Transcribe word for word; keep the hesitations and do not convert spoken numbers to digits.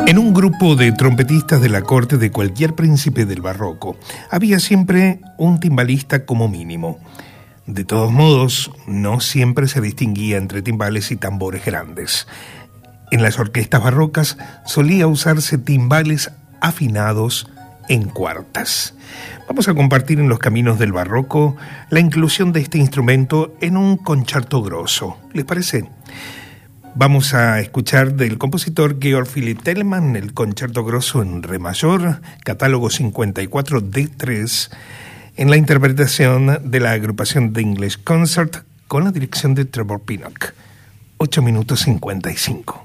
En un grupo de trompetistas de la corte de cualquier príncipe del barroco, había siempre un timbalista como mínimo. De todos modos, no siempre se distinguía entre timbales y tambores grandes. En las orquestas barrocas solía usarse timbales afinados en cuartas. Vamos a compartir en los caminos del barroco la inclusión de este instrumento en un concerto grosso. ¿Les parece? Vamos a escuchar del compositor Georg Philipp Telemann el Concerto Grosso en Re mayor, catálogo cincuenta y cuatro D tres, en la interpretación de la agrupación The English Concert con la dirección de Trevor Pinnock. ocho minutos cincuenta y cinco.